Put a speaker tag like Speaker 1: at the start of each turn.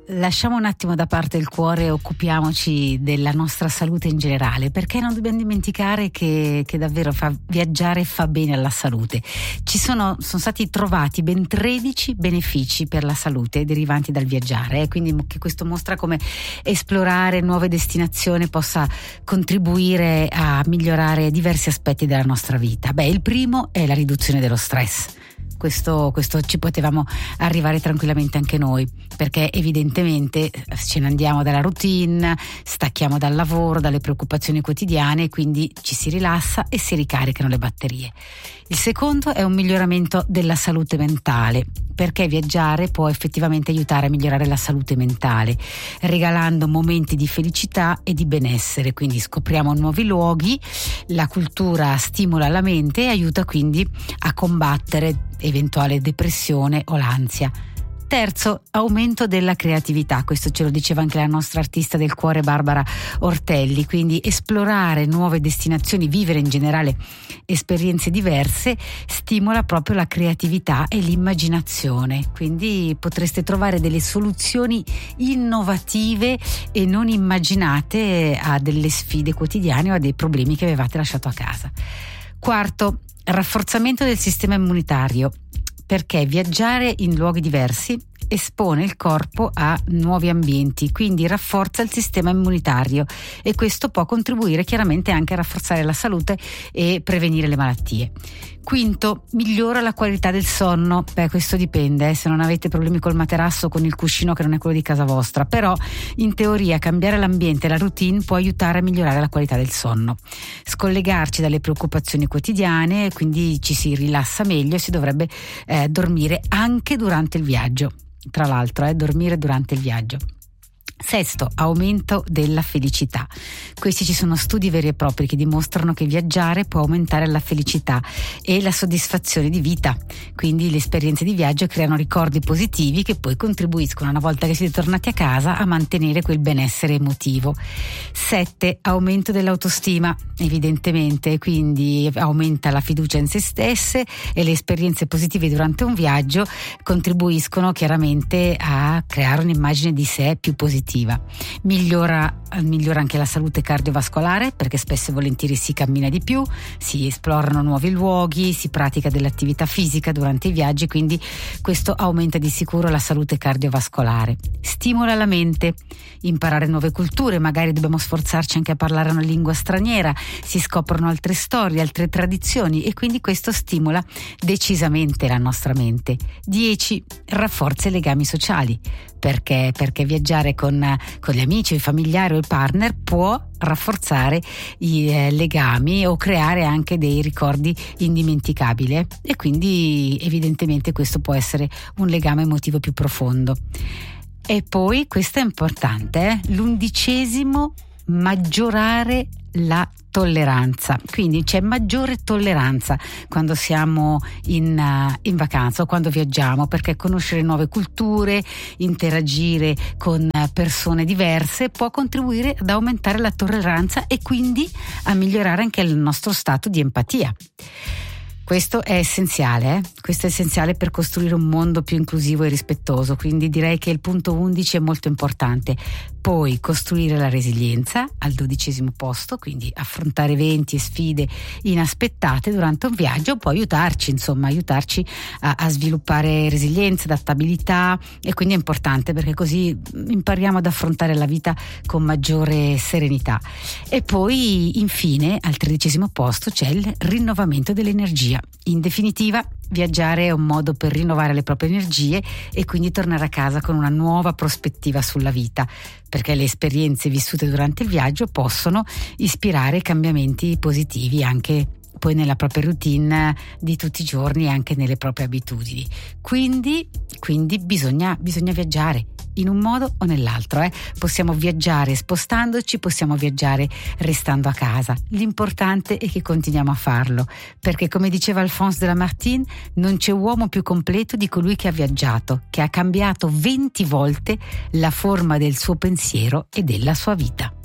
Speaker 1: lasciamo un attimo da parte il cuore e occupiamoci della nostra salute in generale, perché non dobbiamo dimenticare che davvero viaggiare fa bene alla salute. Sono stati trovati ben 13 benefici per la salute derivanti dal viaggiare, quindi che questo mostra come esplorare nuove destinazioni possa contribuire a migliorare diversi aspetti della nostra vita. Il primo è la riduzione dello stress. Questo ci potevamo arrivare tranquillamente anche noi, perché evidentemente ce ne andiamo dalla routine, stacchiamo dal lavoro, dalle preoccupazioni quotidiane, quindi ci si rilassa e si ricaricano le batterie. Il secondo è un miglioramento della salute mentale, perché viaggiare può effettivamente aiutare a migliorare la salute mentale, regalando momenti di felicità e di benessere. Quindi scopriamo nuovi luoghi, la cultura stimola la mente e aiuta quindi a combattere eventuale depressione o l'ansia. Terzo, aumento della creatività. Questo ce lo diceva anche la nostra artista del cuore Barbara Ortelli, quindi esplorare nuove destinazioni, vivere in generale esperienze diverse stimola proprio la creatività e l'immaginazione, quindi potreste trovare delle soluzioni innovative e non immaginate a delle sfide quotidiane o a dei problemi che avevate lasciato a casa. Quarto, rafforzamento del sistema immunitario, perché viaggiare in luoghi diversi espone il corpo a nuovi ambienti, quindi rafforza il sistema immunitario e questo può contribuire chiaramente anche a rafforzare la salute e prevenire le malattie. Quinto, migliora la qualità del sonno. Questo dipende, se non avete problemi col materasso o con il cuscino che non è quello di casa vostra, però in teoria cambiare l'ambiente e la routine può aiutare a migliorare la qualità del sonno. Scollegarci dalle preoccupazioni quotidiane, quindi ci si rilassa meglio e si dovrebbe dormire anche durante il viaggio. Tra l'altro, dormire durante il viaggio. Sesto, aumento della felicità. Questi ci sono studi veri e propri che dimostrano che viaggiare può aumentare la felicità e la soddisfazione di vita. Quindi le esperienze di viaggio creano ricordi positivi che poi contribuiscono, una volta che siete tornati a casa, a mantenere quel benessere emotivo. 7, aumento dell'autostima, evidentemente, quindi aumenta la fiducia in se stesse e le esperienze positive durante un viaggio contribuiscono chiaramente a creare un'immagine di sé più positiva. Migliora anche la salute cardiovascolare, perché spesso e volentieri si cammina di più, si esplorano nuovi luoghi, si pratica dell'attività fisica durante i viaggi, quindi questo aumenta di sicuro la salute cardiovascolare. Stimola la mente, imparare nuove culture, magari dobbiamo sforzarci anche a parlare una lingua straniera, si scoprono altre storie, altre tradizioni e quindi questo stimola decisamente la nostra mente. 10, rafforza i legami sociali, perché viaggiare con gli amici, i familiari o il partner può rafforzare i legami o creare anche dei ricordi indimenticabili e quindi evidentemente questo può essere un legame emotivo più profondo. E poi, questo è importante, l'11°, maggiorare la tolleranza, quindi c'è maggiore tolleranza quando siamo in vacanza o quando viaggiamo, perché conoscere nuove culture, interagire con persone diverse può contribuire ad aumentare la tolleranza e quindi a migliorare anche il nostro stato di empatia. Questo è essenziale, questo è essenziale per costruire un mondo più inclusivo e rispettoso, quindi direi che il punto 11 è molto importante. Poi costruire la resilienza al 12° posto, quindi affrontare eventi e sfide inaspettate durante un viaggio può aiutarci a sviluppare resilienza, adattabilità e quindi è importante perché così impariamo ad affrontare la vita con maggiore serenità. E poi infine al 13° posto c'è il rinnovamento dell'energia. In definitiva, viaggiare è un modo per rinnovare le proprie energie e quindi tornare a casa con una nuova prospettiva sulla vita, perché le esperienze vissute durante il viaggio possono ispirare cambiamenti positivi anche poi nella propria routine di tutti i giorni e anche nelle proprie abitudini. Quindi bisogna viaggiare in un modo o nell'altro. Possiamo viaggiare spostandoci, possiamo viaggiare restando a casa. L'importante è che continuiamo a farlo, perché come diceva Alphonse de Lamartine, non c'è uomo più completo di colui che ha viaggiato, che ha cambiato 20 volte la forma del suo pensiero e della sua vita.